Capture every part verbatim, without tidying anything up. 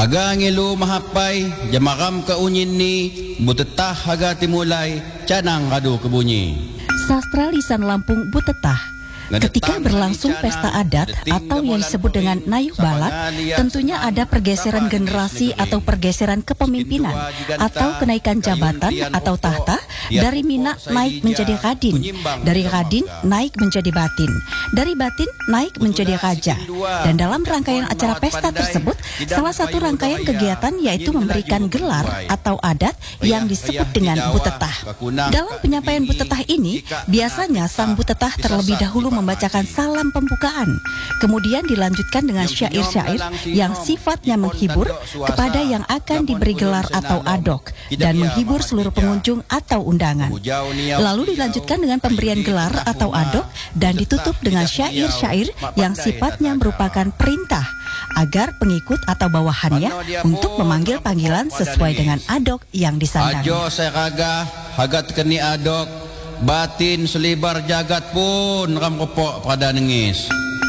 Haga ngilu mahapay, jamaram ka unyin ni, butetah haga timulay, canang kadu kebunyi. Sastra lisan Lampung Butetah. Ketika berlangsung pesta adat atau yang disebut dengan Nayuh Balak, tentunya ada pergeseran generasi atau pergeseran kepemimpinan atau kenaikan jabatan atau tahta dari Mina naik menjadi Kadin, dari Kadin naik menjadi Batin, dari Batin naik menjadi Raja. Dan dalam rangkaian acara pesta tersebut, salah satu rangkaian kegiatan yaitu memberikan gelar atau adat yang disebut dengan Butetah. Dalam penyampaian Butetah ini, biasanya sang Butetah terlebih dahulu membacakan salam pembukaan, kemudian dilanjutkan dengan syair-syair yang sifatnya menghibur kepada yang akan diberi gelar atau adok dan menghibur seluruh pengunjung atau undangan. Lalu dilanjutkan dengan pemberian gelar atau adok dan ditutup dengan syair-syair yang sifatnya merupakan perintah agar pengikut atau bawahannya untuk memanggil panggilan sesuai dengan adok yang disandang. Ajo saya raga, hagat keni adok, batin selibar jagat pun ram kopok pada nengis.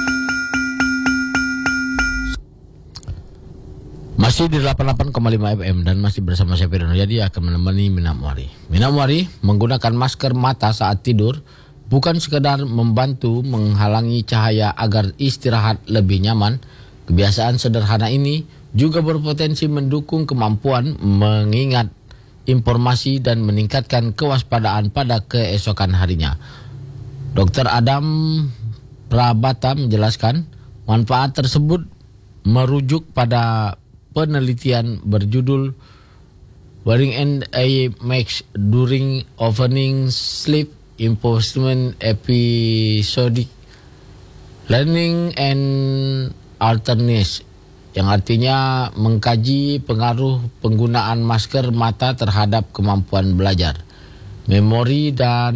Masih di delapan puluh delapan koma lima F M dan masih bersama saya Firdaus Jadi akan menemani Mina Muari. Mina Muari menggunakan masker mata saat tidur bukan sekedar membantu menghalangi cahaya agar istirahat lebih nyaman. Kebiasaan sederhana ini juga berpotensi mendukung kemampuan mengingat informasi dan meningkatkan kewaspadaan pada keesokan harinya. Dokter Adam Prabata menjelaskan manfaat tersebut merujuk pada penelitian berjudul Wearing an eye makes during evening sleep improvement episodic learning and alternatives, yang artinya mengkaji pengaruh penggunaan masker mata terhadap kemampuan belajar, memori, dan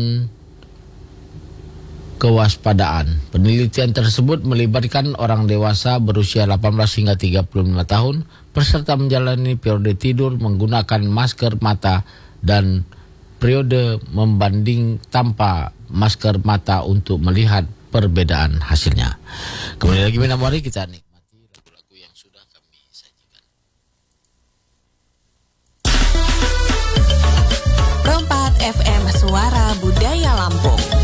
kewaspadaan. Penelitian tersebut melibatkan orang dewasa berusia delapan belas hingga tiga puluh lima tahun, peserta menjalani periode tidur menggunakan masker mata dan periode membanding tanpa masker mata untuk melihat perbedaan hasilnya. Kemudian lagi Mina Muari, kita nih F M Suara Budaya Lampung.